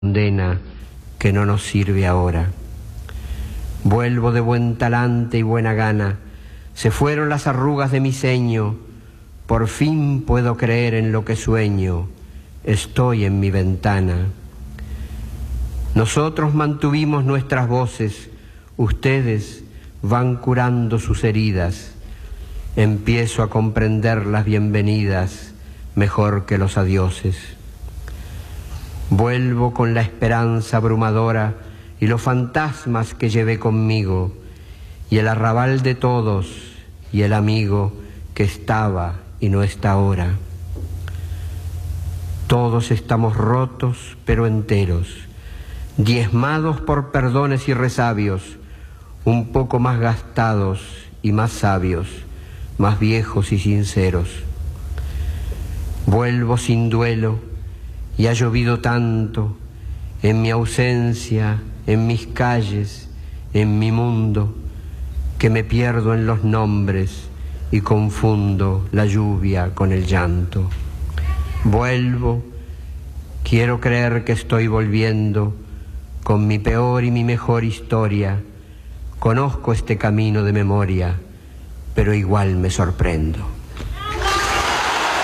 condena que no nos sirve ahora. Vuelvo de buen talante y buena gana, se fueron las arrugas de mi ceño, por fin puedo creer en lo que sueño, estoy en mi ventana. Nosotros mantuvimos nuestras voces, ustedes van curando sus heridas, empiezo a comprender las bienvenidas mejor que los adioses. Vuelvo con la esperanza abrumadora y los fantasmas que llevé conmigo, y el arrabal de todos y el amigo que estaba y no está ahora. Todos estamos rotos pero enteros, diezmados por perdones y resabios, un poco más gastados y más sabios, más viejos y sinceros. Vuelvo sin duelo, y ha llovido tanto, en mi ausencia, en mis calles, en mi mundo, que me pierdo en los nombres y confundo la lluvia con el llanto. Vuelvo, quiero creer que estoy volviendo, con mi peor y mi mejor historia. Conozco este camino de memoria, pero igual me sorprendo.